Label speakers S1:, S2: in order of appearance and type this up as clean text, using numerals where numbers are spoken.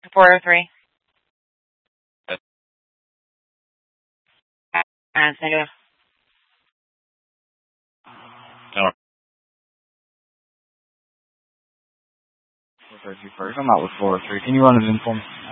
S1: 403. It's negative.
S2: No. 433 first. I'm not with 403. Can you run it in for me?